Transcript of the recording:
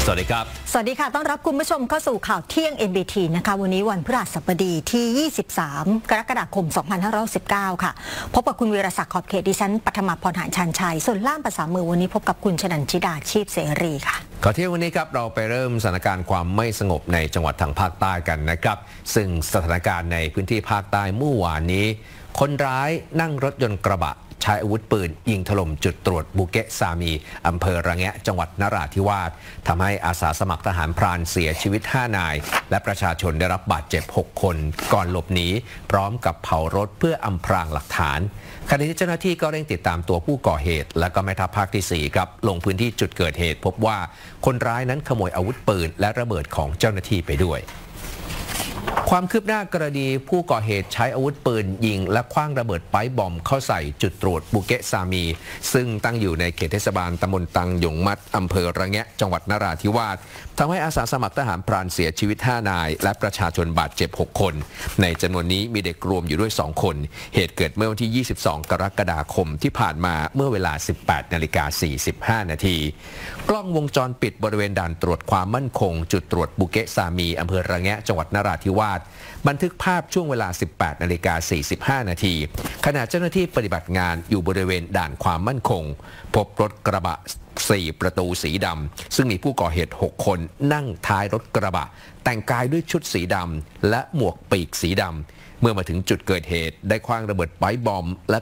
สวัสดีครับสวัสดีค่ะต้อนรับคุณผู้ชมเข้าสู่ข่าวเที่ยง NBT นะคะวันนี้วันพฤหัสบดีที่ 23 กรกฎาคม 2519 ค่ะพบกับคุณวีรศักดิ์ขอบเขตดิฉันปัทมาพรหานชันชัยส่วนล่ามภาษามือวันนี้พบกับคุณชนันชิดาชีพเสรีค่ะข่าวเที่ยงวันนี้ครับเราไปเริ่มสถานการณ์ความไม่สงบในจังหวัดทางภาคใต้กันนะครับซึ่งสถานการณ์ในพื้นที่ภาคใต้เมื่อวานนี้คนร้ายนั่งรถยนต์กระบะใช้อาวุธปืนยิงถล่มจุดตรวจบุเกะซามีอำเภอระแงะจังหวัดนราธิวาสทำให้อาสาสมัครทหารพรานเสียชีวิต5นายและประชาชนได้รับบาดเจ็บ6คนก่อนหลบหนีพร้อมกับเผารถเพื่ออำพรางหลักฐานขณะที่เจ้าหน้าที่ก็เร่งติดตามตัวผู้ก่อเหตุและก็แม่ทัพภาคที่4ครับลงพื้นที่จุดเกิดเหตุพบว่าคนร้ายนั้นขโมยอาวุธปืนและระเบิดของเจ้าหน้าที่ไปด้วยความคืบหน้ากรณีผู้ก่อเหตุใช้อาวุธปืนยิงและคว้างระเบิดไปบอมเข้าใส่จุดตรวจบุเกะซามีซึ่งตั้งอยู่ในเขตเทศบาลตำบลตังหยงมัดอำเภอระแงะจังหวัดนราธิวาสทำให้อาสาสมัครทหารพรานเสียชีวิต5นายและประชาชนบาดเจ็บ6คนในจำนวนนี้มีเด็กรวมอยู่ด้วย2คนเหตุเกิดเมื่อวันที่22กรกฎาคมที่ผ่านมาเมื่อเวลา 18:45 นาทีกล้องวงจรปิดบริเวณด่านตรวจความมั่นคงจุดตรวจบุเกะซามีอำเภอระแงะจังหวัดนราธิวาสบันทึกภาพช่วงเวลา 18:45 นาทีขณะเจ้าหน้าที่ปฏิบัติงานอยู่บริเวณด่านความมั่นคงพบรถกระบะ4ประตูสีดำซึ่งมีผู้ก่อเหตุ6คนนั่งท้ายรถกระบะแต่งกายด้วยชุดสีดำและหมวกปีกสีดำเมื่อมาถึงจุดเกิดเหตุได้คว้างระเบิดไปบอมและ